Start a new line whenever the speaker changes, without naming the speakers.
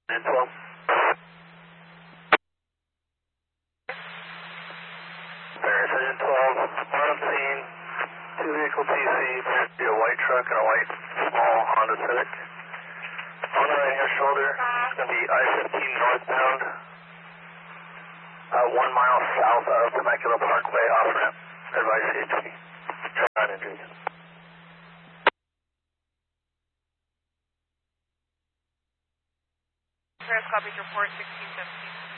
And 12. Precision 12, bottom scene, 2 vehicle TC, be a white truck and a white small Honda Civic. On the right hand shoulder, it's going to be I-15 northbound, 1 mile south of Temecula Parkway off-ramp. Advise CHP. Try 9 injuries.
Paris copies report 1617.